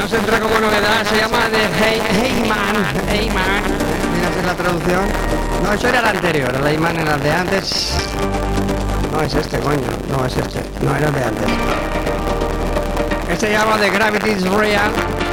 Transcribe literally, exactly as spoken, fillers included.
nos entra como novedad, se llama The Hey, Hey Man, Hey Man. Mira si es la traducción. No, eso era el anterior, el Hey Man era el de antes. No es este, coño, no es este, no era el de antes. Este se llama The Gravity is Real.